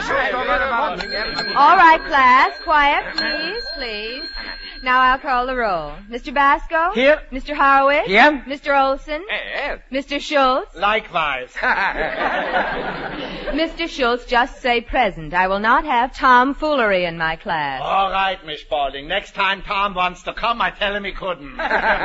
All right, class. Quiet, please. Now I'll call the roll. Mr. Basco? Here. Mr. Horowitz? Here. Mr. Olson? Mr. Schultz? Likewise. Mr. Schultz, just say present. I will not have tomfoolery in my class. All right, Miss Spaulding. Next time Tom wants to come, I tell him he couldn't.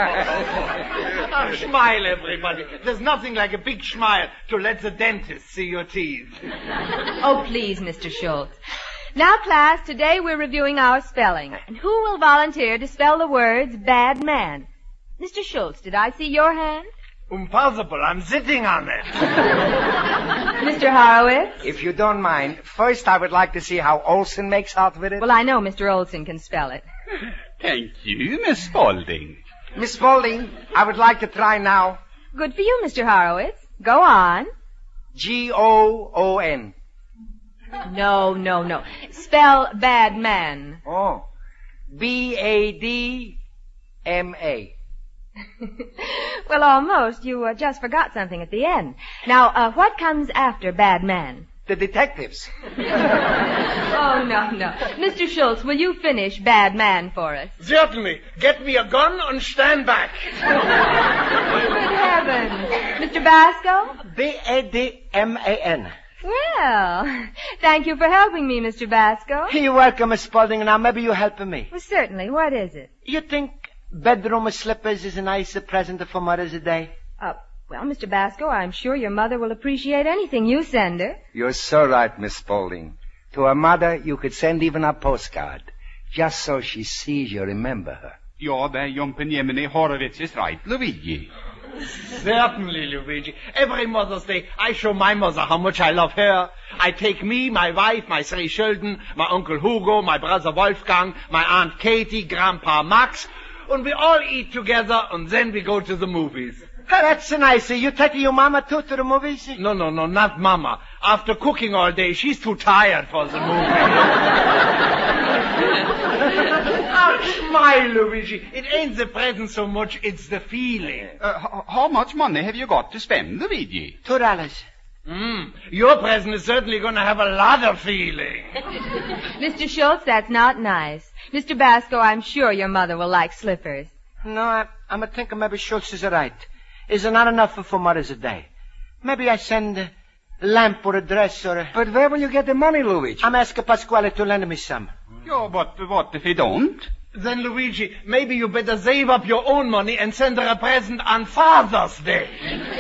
Smile, everybody. There's nothing like a big smile to let the dentist see your teeth. Oh, please, Mr. Schultz. Now, class, today we're reviewing our spelling. And who will volunteer to spell the words bad man? Mr. Schultz, did I see your hand? Impossible. I'm sitting on it. Mr. Horowitz? If you don't mind, first I would like to see how Olson makes out with it. Well, I know Mr. Olson can spell it. Thank you, Miss Spaulding. Miss Spaulding, I would like to try now. Good for you, Mr. Horowitz. Go on. Goon. No. Spell bad man. Oh. Badma. Well, almost. You just forgot something at the end. Now, what comes after bad man? The detectives. Oh, no. Mr. Schultz, will you finish bad man for us? Certainly. Get me a gun and stand back. Good heavens. Mr. Basco? Badman. Well, thank you for helping me, Mr. Basco. You're welcome, Miss Spaulding. Now, maybe you're helping me. Well, certainly. What is it? You think bedroom slippers is a nicer present for Mother's Day? Well, Mr. Basco, I'm sure your mother will appreciate anything you send her. You're so right, Miss Spaulding. To her mother, you could send even a postcard, just so she sees you remember her. Ja, där Jompen Jemini Horowitz is right, Luigi. Certainly, Luigi. Every Mother's Day, I show my mother how much I love her. I take me, my wife, my three children, my Uncle Hugo, my brother Wolfgang, my Aunt Katie, Grandpa Max, and we all eat together, and then we go to the movies. Hey, that's nice. You take your mama too to the movies? No, not Mama. After cooking all day, she's too tired for the movie. Smile, Luigi. It ain't the present so much, it's the feeling. How much money have you got to spend, Luigi? $2. Your present is certainly going to have a lot of feeling. Mr. Schultz, that's not nice. Mr. Basco, I'm sure your mother will like slippers. No, I'm thinking maybe Schultz is right. Is it not enough for Mother's Day? Maybe I send a lamp or a dress or a... But where will you get the money, Luigi? I'm asking Pasquale to lend me some. Yeah, but what if he don't? Then, Luigi, maybe you better save up your own money and send her a present on Father's Day.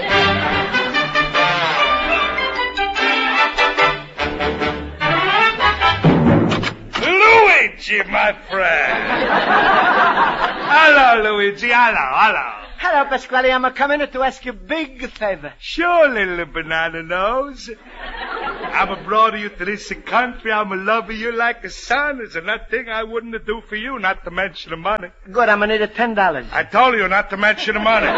Luigi, my friend. Hello, Luigi. Hello. Hello, Pasquale. I'm coming to ask you a big favor. Sure, little banana nose. I'm brought you to this country. I'm loving you like a son. There's nothing I wouldn't do for you, not to mention the money. Good, I'm going to need $10. I told you not to mention the money.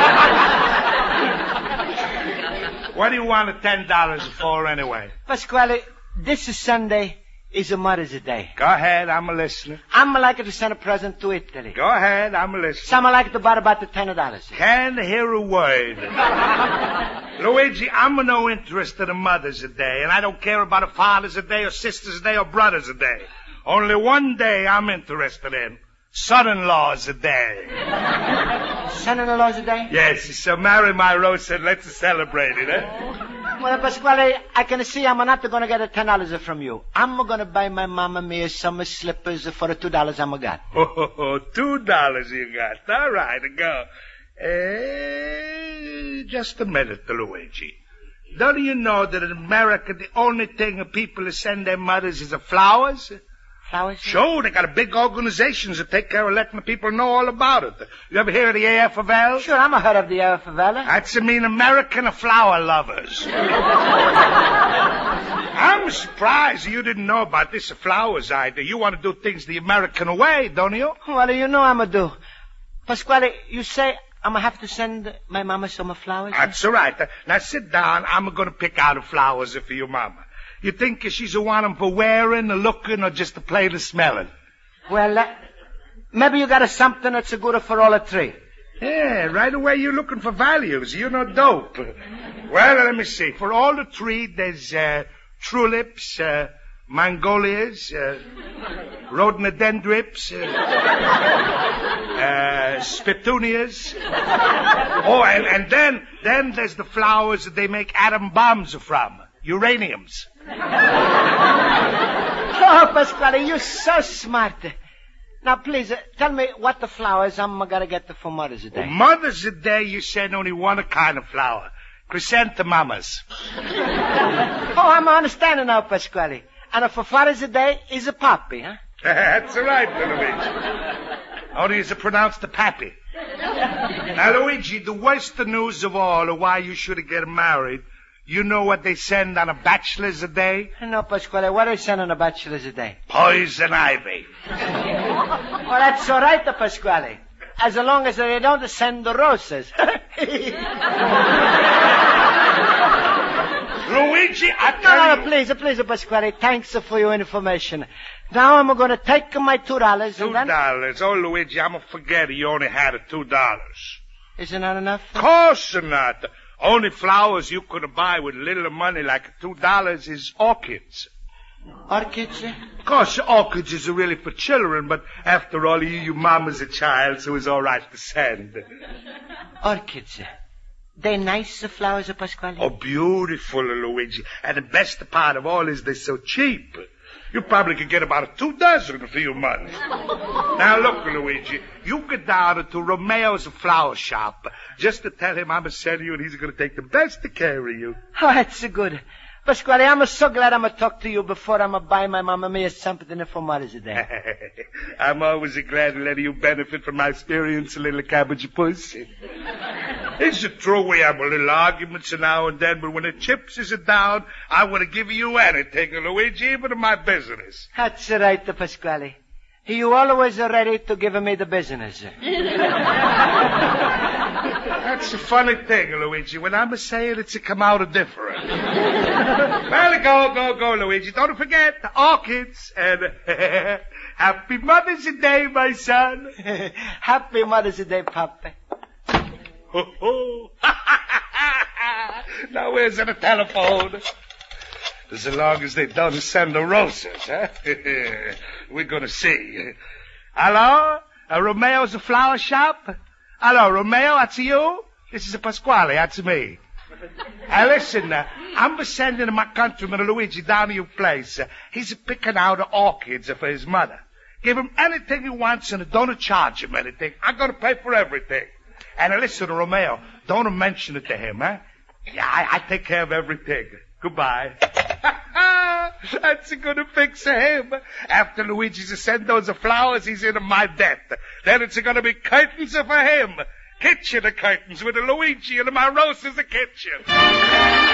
What do you want the $10 for anyway? Pasquale, this is Sunday. Is a Mother's Day. Go ahead, I'm a listener. I'm like to send a present to Italy. Go ahead, I'm a listener. Some like to borrow about the $10. Can't hear a word. Luigi, I'm no interested in Mother's Day, and I don't care about a Father's Day or Sister's Day or Brother's Day. Only one day I'm interested in. Son-in-law's Day. Son-in-law's Day? Yes, so marry my Rose and let's celebrate it, eh? Well, Pasquale, I can see I'm not going to get $10 from you. I'm going to buy my mama me some slippers for the $2 I'm got. Oh, $2 you got. All right, go. Just a minute, Luigi. Don't you know that in America the only thing people send their mothers is flowers? Flowers? Sure, they got big organizations that take care of letting the people know all about it. You ever hear of the AFL? Sure, I'm heard of the AFL. That's American Flower Lovers. I'm surprised you didn't know about this flowers idea. You want to do things the American way, don't you? Well, you know I'm going to do. Pasquale, you say I'm going to have to send my mama some flowers? That's all right. Now sit down. I'm going to pick out the flowers for your mama. You think she's the one for wearing, or looking, or just to play the smelling? Well, maybe you got something that's good for all three. Yeah, right away you're looking for values. You're no dope. Well, let me see. For all the three, there's tulips, Mongolias, rhododendrons, spitunias. Oh, and then there's the flowers that they make atom bombs from. Uraniums. Oh, Pasquale, you're so smart. Now, please, tell me what the flowers I'm going to get for Mother's Day. For Mother's Day, you send only one kind of flower. Chrysanthemums. Oh, I'm understanding now, Pasquale. And for Father's Day, is a poppy, huh? That's right, Luigi. Only is it pronounced a pappy. Now, Luigi, the worst news of all of why you should get married, you know what they send on a bachelor's day? No, Pasquale, what do they send on a bachelor's day? Poison ivy. Oh, that's all right, Pasquale. As long as they don't send the roses. Luigi, I tell No, you... please, Pasquale. Thanks for your information. Now I'm going to take my $2 and then... $2. Oh, Luigi, I'm going to forget you only had $2. Isn't that enough? Of course not. Only flowers you could buy with little money like $2 is orchids. Orchids? Of course, orchids is really for children, but after all, you mama's a child, so it's all right to send. Orchids. They're nice flowers, Pasquale? Oh, beautiful, Luigi. And the best part of all is they're so cheap. You probably could get about 2 dozen for your money. Now, look, Luigi, you get down to Romeo's flower shop just to tell him I'm sending you and he's going to take the best of care of you. Oh, that's good. Pasquale, I'm so glad I'm going to talk to you before I'm going to buy my Mamma Mia something for Mother's Day. I'm always glad to let you benefit from my experience, little cabbage puss. It's true we have a little arguments now and then, but when the chips is down, I want to give you anything, Luigi, even in my business. That's right, Pasquale. You always are ready to give me the business. That's a funny thing, Luigi. When I'm saying it's come out different. Well, go, Luigi. Don't forget the orchids. And happy Mother's Day, my son. Happy Mother's Day, Papa. Now, where's the telephone? As long as they don't send the roses, huh? We're going to see. Hello? Romeo's flower shop? Hello, Romeo, that's you? This is Pasquale, that's me. Listen, I'm sending my countryman Luigi down to your place. He's picking out orchids for his mother. Give him anything he wants and don't charge him anything. I'm going to pay for everything. And listen, Romeo, don't mention it to him, huh? Yeah, I take care of everything. Goodbye. That's going to fix him. After Luigi's sent those flowers, he's in my debt. Then it's going to be curtains for him. Kitchen curtains with a Luigi in my roast is a kitchen.